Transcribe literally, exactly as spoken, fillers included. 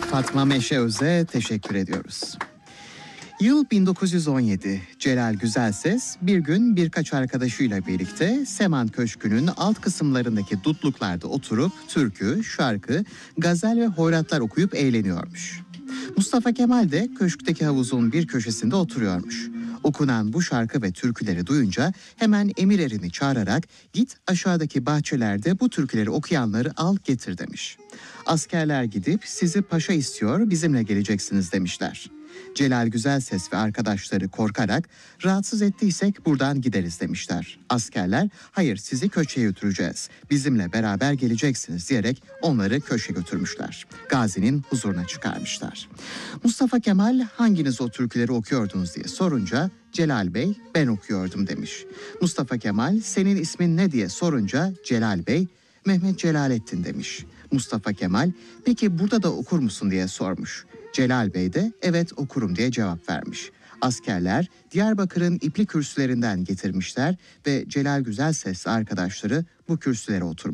Fatma Meşeöz'e teşekkür ediyoruz. Yıl bin dokuz yüz on yedi. Celal Güzelses bir gün birkaç arkadaşıyla birlikte Seman Köşkü'nün alt kısımlarındaki dutluklarda oturup türkü, şarkı, gazel ve hoyratlar okuyup eğleniyormuş. Mustafa Kemal de köşkteki havuzun bir köşesinde oturuyormuş. Okunan bu şarkı ve türküleri duyunca hemen emir erini çağırarak git aşağıdaki bahçelerde bu türküleri okuyanları al getir demiş. Askerler gidip sizi paşa istiyor bizimle geleceksiniz demişler. Celal Güzelses ve arkadaşları korkarak rahatsız ettiysek buradan gideriz demişler. Askerler hayır sizi köşeye götüreceğiz bizimle beraber geleceksiniz diyerek onları köşe götürmüşler. Gazi'nin huzuruna çıkarmışlar. Mustafa Kemal hanginiz o türküleri okuyordunuz diye sorunca Celal Bey ben okuyordum demiş. Mustafa Kemal senin ismin ne diye sorunca Celal Bey Mehmet Celalettin demiş. Mustafa Kemal peki burada da okur musun diye sormuş. Celal Bey de evet okurum diye cevap vermiş. Askerler Diyarbakır'ın ipli kürsülerinden getirmişler ve Celal Güzelses arkadaşları bu kürsülere oturmuş.